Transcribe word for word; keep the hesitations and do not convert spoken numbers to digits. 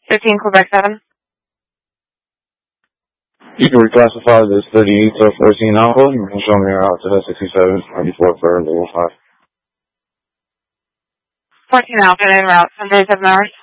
fifteen Quebec seven. You can reclassify this thirty-eight to fourteen Alpha. You can show me out to the sixty-seven ninety-four for level five. fourteen Alpha en route, Sunday seven hours.